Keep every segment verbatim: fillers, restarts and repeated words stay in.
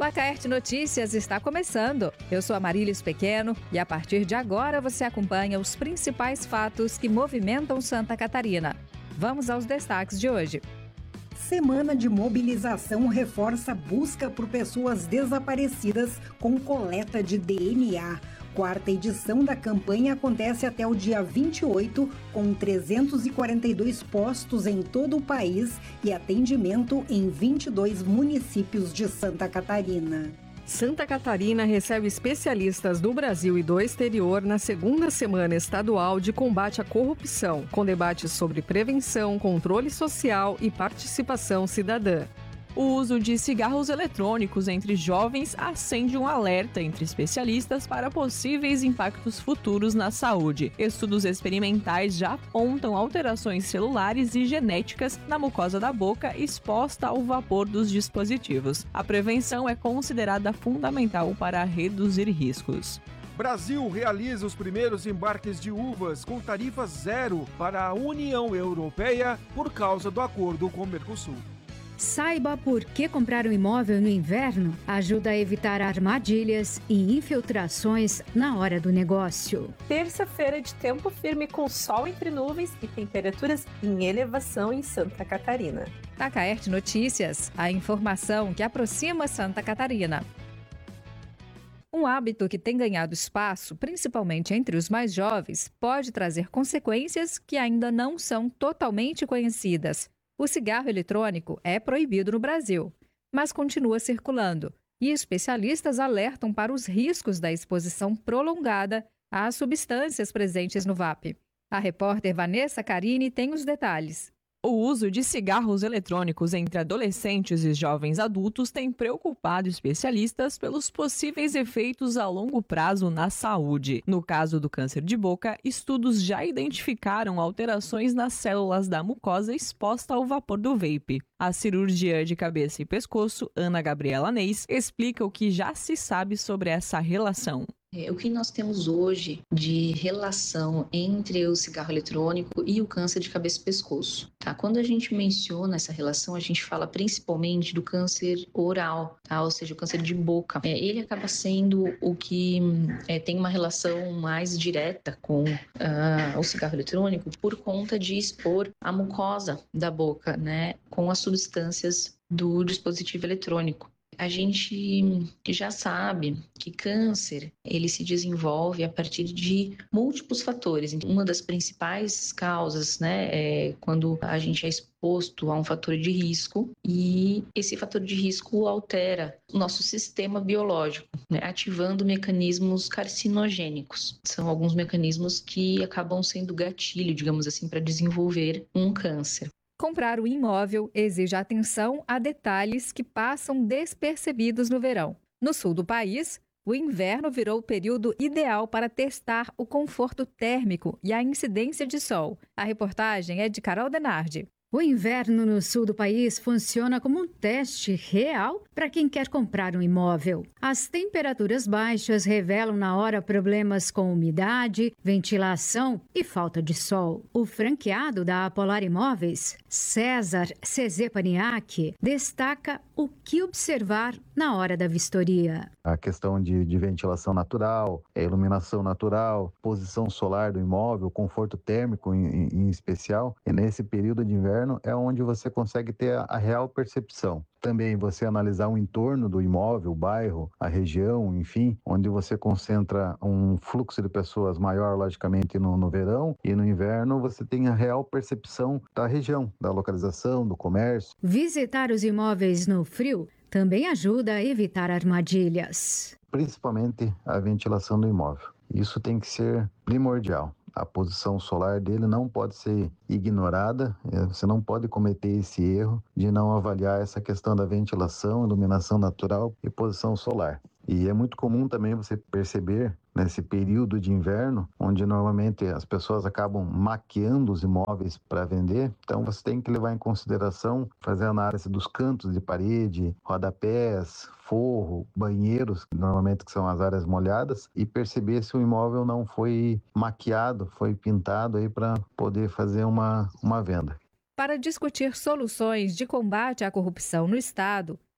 O Acaerte Notícias está começando. Eu sou a Marília Pequeno e a partir de agora você acompanha os principais fatos que movimentam Santa Catarina. Vamos aos destaques de hoje. Semana de mobilização reforça a busca por pessoas desaparecidas com coleta de D N A. Quarta edição da campanha acontece até o dia vinte e oito, com trezentos e quarenta e dois postos em todo o país e atendimento em vinte e dois municípios de Santa Catarina. Santa Catarina recebe especialistas do Brasil e do exterior na segunda semana estadual de combate à corrupção, com debates sobre prevenção, controle social e participação cidadã. O uso de cigarros eletrônicos entre jovens acende um alerta entre especialistas para possíveis impactos futuros na saúde. Estudos experimentais já apontam alterações celulares e genéticas na mucosa da boca exposta ao vapor dos dispositivos. A prevenção é considerada fundamental para reduzir riscos. Brasil realiza os primeiros embarques de uvas com tarifa zero para a União Europeia por causa do acordo com o Mercosul. Saiba por que comprar um imóvel no inverno ajuda a evitar armadilhas e infiltrações na hora do negócio. Terça-feira de tempo firme com sol entre nuvens e temperaturas em elevação em Santa Catarina. Acaerte Notícias, a informação que aproxima Santa Catarina. Um hábito que tem ganhado espaço, principalmente entre os mais jovens, pode trazer consequências que ainda não são totalmente conhecidas. O cigarro eletrônico é proibido no Brasil, mas continua circulando, e especialistas alertam para os riscos da exposição prolongada às substâncias presentes no vape. A repórter Vanessa Carini tem os detalhes. O uso de cigarros eletrônicos entre adolescentes e jovens adultos tem preocupado especialistas pelos possíveis efeitos a longo prazo na saúde. No caso do câncer de boca, estudos já identificaram alterações nas células da mucosa exposta ao vapor do vape. A cirurgiã de cabeça e pescoço, Ana Gabriela Neis, explica o que já se sabe sobre essa relação. É, o que nós temos hoje de relação entre o cigarro eletrônico e o câncer de cabeça e pescoço? Tá? Quando a gente menciona essa relação, a gente fala principalmente do câncer oral, tá? Ou seja, o câncer de boca. É, ele acaba sendo o que é, tem uma relação mais direta com uh, o cigarro eletrônico por conta de expor a mucosa da boca, né, com as substâncias do dispositivo eletrônico. A gente já sabe que câncer, ele se desenvolve a partir de múltiplos fatores. Uma das principais causas, né, é quando a gente é exposto a um fator de risco e esse fator de risco altera o nosso sistema biológico, né, ativando mecanismos carcinogênicos. São alguns mecanismos que acabam sendo gatilho, digamos assim, para desenvolver um câncer. Comprar o imóvel exige atenção a detalhes que passam despercebidos no verão. No sul do país, o inverno virou o período ideal para testar o conforto térmico e a incidência de sol. A reportagem é de Carol Denardi. O inverno no sul do país funciona como um teste real para quem quer comprar um imóvel. As temperaturas baixas revelam na hora problemas com umidade, ventilação e falta de sol. O franqueado da Apolar Imóveis, César Cezepaniak, destaca o que observar na hora da vistoria. A questão de, de ventilação natural, iluminação natural, posição solar do imóvel, conforto térmico em, em especial, e nesse período de inverno é onde você consegue ter a, a real percepção. Também você analisar o entorno do imóvel, o bairro, a região, enfim, onde você concentra um fluxo de pessoas maior, logicamente, no, no verão, e no inverno você tem a real percepção da região, da localização, do comércio. Visitar os imóveis no frio também ajuda a evitar armadilhas. Principalmente a ventilação do imóvel. Isso tem que ser primordial. A posição solar dele não pode ser ignorada, você não pode cometer esse erro de não avaliar essa questão da ventilação, iluminação natural e posição solar. E é muito comum também você perceber nesse período de inverno, onde normalmente as pessoas acabam maquiando os imóveis para vender, então você tem que levar em consideração fazer análise dos cantos de parede, rodapés, forro, banheiros, normalmente que são as áreas molhadas, e perceber se o imóvel não foi maquiado, foi pintado aí para poder fazer uma, uma venda. Para discutir soluções de combate à corrupção no Estado,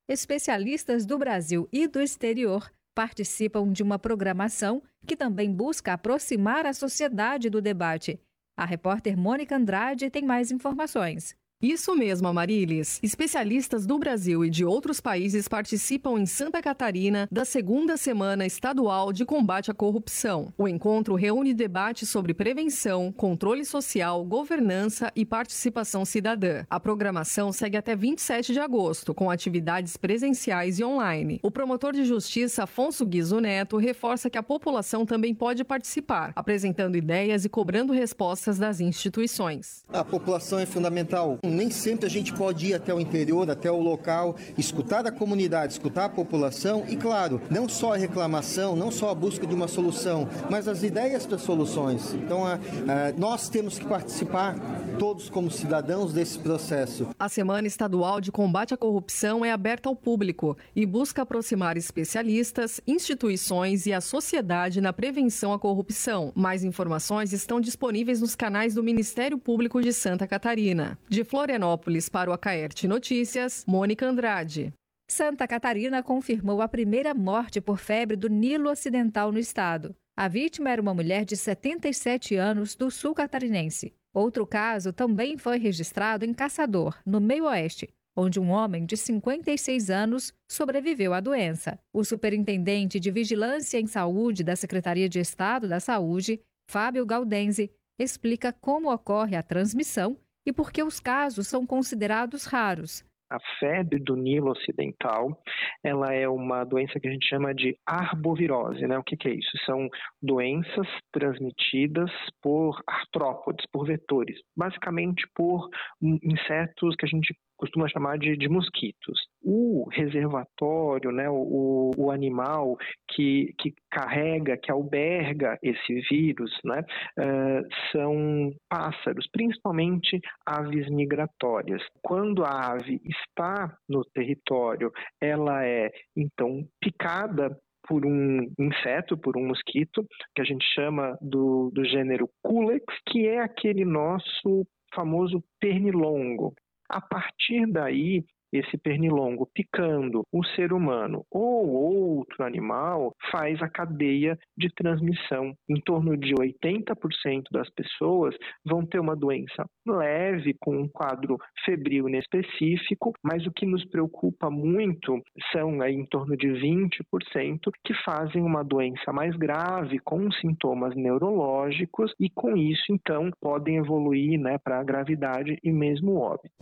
Especialistas do Brasil e do exterior participam de uma programação que também busca aproximar a sociedade do debate. A repórter Mônica Andrade tem mais informações. Isso mesmo, Amarilis. Especialistas do Brasil e de outros países participam em Santa Catarina da segunda Semana Estadual de Combate à Corrupção. O encontro reúne debates sobre prevenção, controle social, governança e participação cidadã. A programação segue até vinte e sete de agosto, com atividades presenciais e online. O promotor de justiça Afonso Guizo Neto reforça que a população também pode participar, apresentando ideias e cobrando respostas das instituições. A população é fundamental. Nem sempre a gente pode ir até o interior, até o local, escutar a comunidade, escutar a população e, claro, não só a reclamação, não só a busca de uma solução, mas as ideias para soluções. Então, a, a, nós temos que participar, todos como cidadãos, desse processo. A Semana Estadual de Combate à Corrupção é aberta ao público e busca aproximar especialistas, instituições e a sociedade na prevenção à corrupção. Mais informações estão disponíveis nos canais do Ministério Público de Santa Catarina. De Florianópolis para o Acaerte Notícias, Mônica Andrade. Santa Catarina confirmou a primeira morte por febre do Nilo Ocidental no estado. A vítima era uma mulher de setenta e sete anos do sul catarinense. Outro caso também foi registrado em Caçador, no meio-oeste, onde um homem de cinquenta e seis anos sobreviveu à doença. O superintendente de Vigilância em Saúde da Secretaria de Estado da Saúde, Fábio Gaudenzi, explica como ocorre a transmissão e por que os casos são considerados raros. A febre do Nilo Ocidental, ela é uma doença que a gente chama de arbovirose, né? O que, que é isso? São doenças transmitidas por artrópodes, por vetores, basicamente por insetos que a gente costuma chamar de, de mosquitos. O reservatório, né, o, o animal que, que carrega, que alberga esse vírus, né, uh, são pássaros, principalmente aves migratórias. Quando a ave está no território, ela é, então, picada por um inseto, por um mosquito, que a gente chama do, do gênero Culex, que é aquele nosso famoso pernilongo. A partir daí, esse pernilongo picando o ser humano ou outro animal faz a cadeia de transmissão. Em torno de oitenta por cento das pessoas vão ter uma doença leve, com um quadro febril inespecífico, mas o que nos preocupa muito são aí, em torno de vinte por cento que fazem uma doença mais grave, com sintomas neurológicos, e com isso, então, podem evoluir, né, para a gravidade e mesmo o óbito.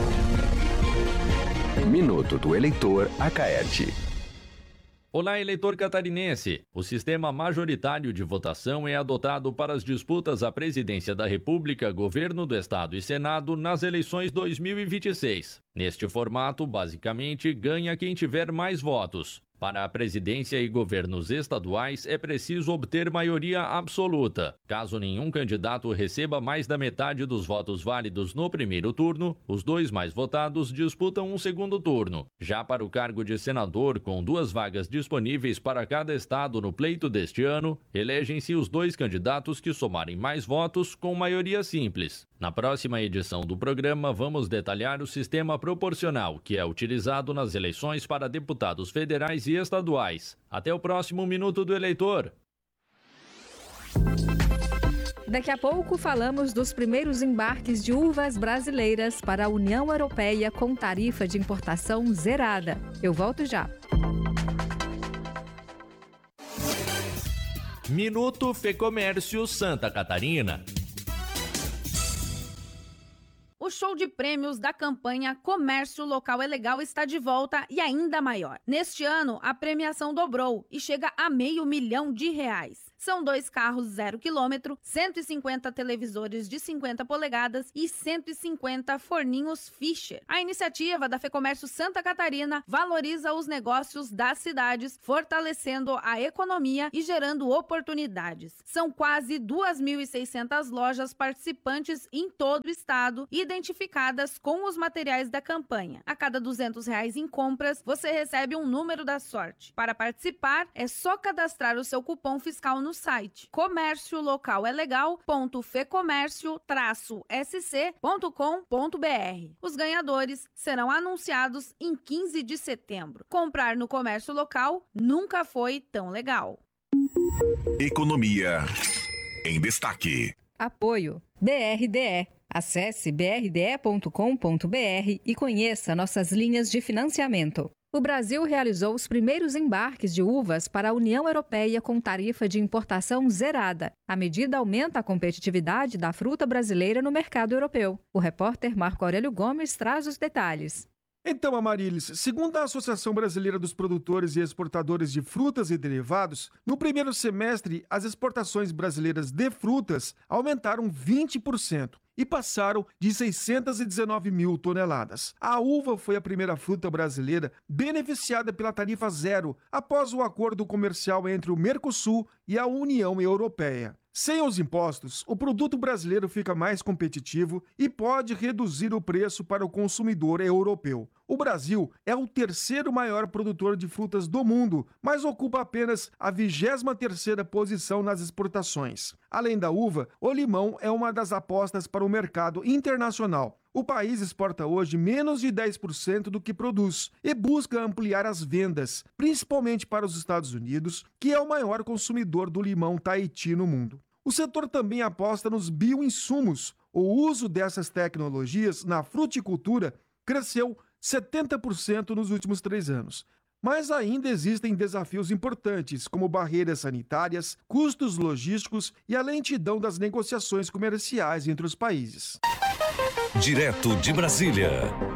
Minuto do Eleitor Acaerte. Olá, eleitor catarinense! O sistema majoritário de votação é adotado para as disputas à presidência da República, governo do Estado e Senado nas eleições dois mil e vinte e seis. Neste formato, basicamente, ganha quem tiver mais votos. Para a presidência e governos estaduais, é preciso obter maioria absoluta. Caso nenhum candidato receba mais da metade dos votos válidos no primeiro turno, os dois mais votados disputam um segundo turno. Já para o cargo de senador, com duas vagas disponíveis para cada estado no pleito deste ano, elegem-se os dois candidatos que somarem mais votos com maioria simples. Na próxima edição do programa, vamos detalhar o sistema proporcional, que é utilizado nas eleições para deputados federais e estaduais. Até o próximo Minuto do Eleitor. Daqui a pouco falamos dos primeiros embarques de uvas brasileiras para a União Europeia com tarifa de importação zerada. Eu volto já. Minuto Fecomércio Santa Catarina. O show de prêmios da campanha Comércio Local é Legal está de volta e ainda maior. Neste ano, a premiação dobrou e chega a meio milhão de reais. São dois carros zero quilômetro, cento e cinquenta televisores de cinquenta polegadas e cento e cinquenta forninhos Fischer. A iniciativa da Fecomércio Santa Catarina valoriza os negócios das cidades, fortalecendo a economia e gerando oportunidades. São quase duas mil e seiscentas lojas participantes em todo o estado, identificadas com os materiais da campanha. A cada duzentos reais em compras, você recebe um número da sorte. Para participar, é só cadastrar o seu cupom fiscal no no site comércio local é legal ponto fecomércio traço s c ponto com ponto b r. Os ganhadores serão anunciados em quinze de setembro. Comprar no comércio local nunca foi tão legal. Economia em destaque. Apoio B R D E. Acesse b r d e ponto com ponto b r e conheça nossas linhas de financiamento. O Brasil realizou os primeiros embarques de uvas para a União Europeia com tarifa de importação zerada. A medida aumenta a competitividade da fruta brasileira no mercado europeu. O repórter Marco Aurélio Gomes traz os detalhes. Então, Amarilis, segundo a Associação Brasileira dos Produtores e Exportadores de Frutas e Derivados, no primeiro semestre, as exportações brasileiras de frutas aumentaram vinte por cento e passaram de seiscentas e dezenove mil toneladas. A uva foi a primeira fruta brasileira beneficiada pela tarifa zero após o acordo comercial entre o Mercosul e a União Europeia. Sem os impostos, o produto brasileiro fica mais competitivo e pode reduzir o preço para o consumidor europeu. O Brasil é o terceiro maior produtor de frutas do mundo, mas ocupa apenas a vigésima terceira posição nas exportações. Além da uva, o limão é uma das apostas para o mercado internacional. O país exporta hoje menos de dez por cento do que produz e busca ampliar as vendas, principalmente para os Estados Unidos, que é o maior consumidor do limão Tahiti no mundo. O setor também aposta nos bioinsumos. O uso dessas tecnologias na fruticultura cresceu setenta por cento nos últimos três anos. Mas ainda existem desafios importantes, como barreiras sanitárias, custos logísticos e a lentidão das negociações comerciais entre os países. Direto de Brasília.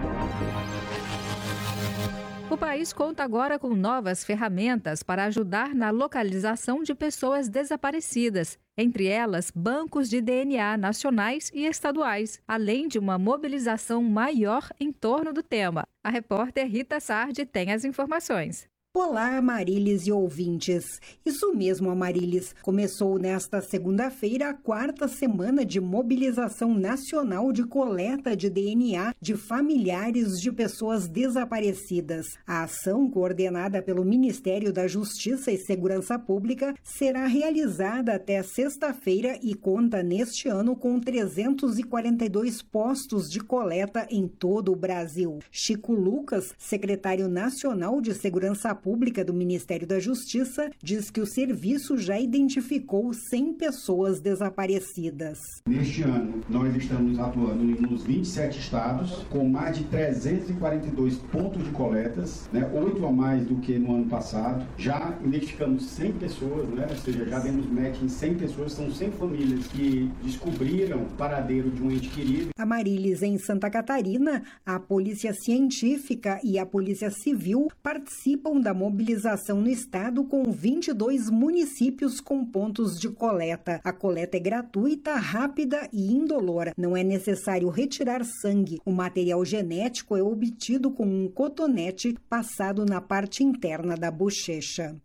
O país conta agora com novas ferramentas para ajudar na localização de pessoas desaparecidas, entre elas bancos de D N A nacionais e estaduais, além de uma mobilização maior em torno do tema. A repórter Rita Sardi tem as informações. Olá, Amarilis e ouvintes. Isso mesmo, Amarilis. Começou nesta segunda-feira a quarta semana de mobilização nacional de coleta de D N A de familiares de pessoas desaparecidas. A ação, coordenada pelo Ministério da Justiça e Segurança Pública, será realizada até sexta-feira e conta neste ano com trezentos e quarenta e dois postos de coleta em todo o Brasil. Chico Lucas, secretário nacional de Segurança Pública, Pública do Ministério da Justiça, diz que o serviço já identificou cem pessoas desaparecidas. Neste ano, nós estamos atuando nos vinte e sete estados, com mais de trezentos e quarenta e dois pontos de coletas, né, oito a mais do que no ano passado. Já identificamos cem pessoas, né, ou seja, já demos match em cem pessoas, são cem famílias que descobriram o paradeiro de um ente querido. Amarilis, em Santa Catarina, a Polícia Científica e a Polícia Civil participam da mobilização no estado com vinte e dois municípios com pontos de coleta. A coleta é gratuita, rápida e indolora. Não é necessário retirar sangue. O material genético é obtido com um cotonete passado na parte interna da bochecha.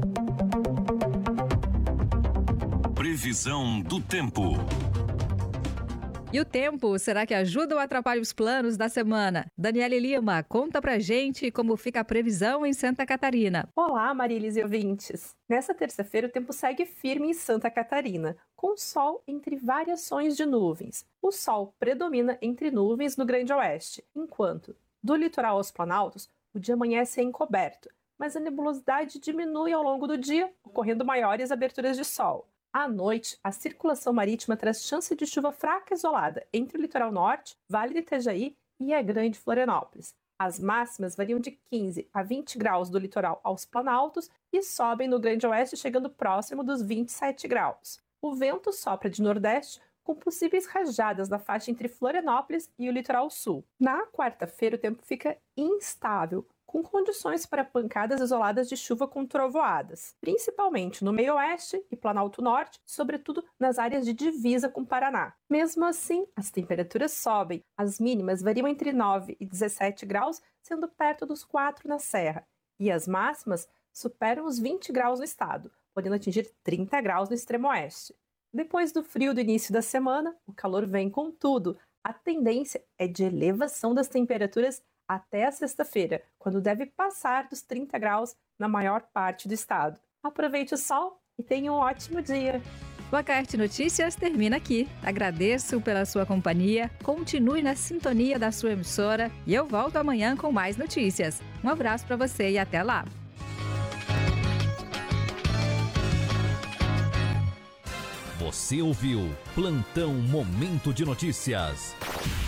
Previsão do tempo. E o tempo, será que ajuda ou atrapalha os planos da semana? Daniele Lima, conta pra gente como fica a previsão em Santa Catarina. Olá, Amarilis e ouvintes! Nessa terça-feira o tempo segue firme em Santa Catarina, com sol entre variações de nuvens. O sol predomina entre nuvens no Grande Oeste, enquanto, do litoral aos planaltos, o dia amanhece encoberto, mas a nebulosidade diminui ao longo do dia, ocorrendo maiores aberturas de sol. À noite, a circulação marítima traz chance de chuva fraca isolada entre o litoral norte, Vale do Itajaí e a Grande Florianópolis. As máximas variam de quinze a vinte graus do litoral aos planaltos e sobem no Grande Oeste, chegando próximo dos vinte e sete graus. O vento sopra de nordeste, com possíveis rajadas na faixa entre Florianópolis e o litoral sul. Na quarta-feira, o tempo fica instável, com condições para pancadas isoladas de chuva com trovoadas, principalmente no meio-oeste e Planalto Norte, sobretudo nas áreas de divisa com Paraná. Mesmo assim, as temperaturas sobem, as mínimas variam entre nove e dezessete graus, sendo perto dos quatro na Serra, e as máximas superam os vinte graus no estado, podendo atingir trinta graus no extremo oeste. Depois do frio do início da semana, o calor vem com tudo. A tendência é de elevação das temperaturas até a sexta-feira, quando deve passar dos trinta graus na maior parte do estado. Aproveite o sol e tenha um ótimo dia. O Acaerte Notícias termina aqui. Agradeço pela sua companhia, continue na sintonia da sua emissora e eu volto amanhã com mais notícias. Um abraço para você e até lá. Você ouviu Plantão Momento de Notícias.